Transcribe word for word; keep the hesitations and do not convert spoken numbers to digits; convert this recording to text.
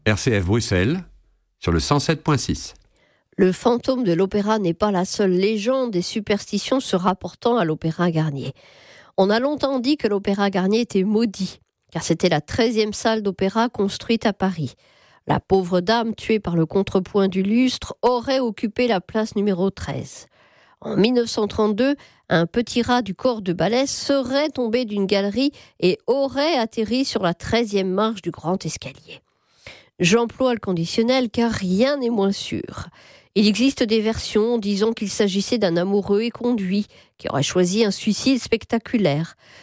R C F Bruxelles, sur le cent sept virgule six. Le fantôme de l'opéra n'est pas la seule légende des superstitions se rapportant à l'Opéra Garnier. On a longtemps dit que l'Opéra Garnier était maudit, car c'était la treizième salle d'opéra construite à Paris. La pauvre dame, tuée par le contrepoint du lustre, aurait occupé la place numéro treize. En mille neuf cent trente-deux, un petit rat du corps de ballet serait tombé d'une galerie et aurait atterri sur la treizième marche du grand escalier. J'emploie le conditionnel car rien n'est moins sûr. Il existe des versions disant qu'il s'agissait d'un amoureux éconduit qui aurait choisi un suicide spectaculaire.